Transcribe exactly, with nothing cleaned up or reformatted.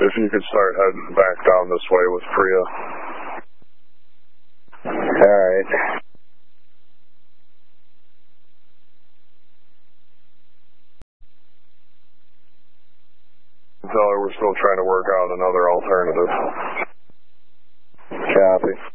if you could start heading back down this way with Priya. Alright. Tell her we're still trying to work out another alternative. Copy.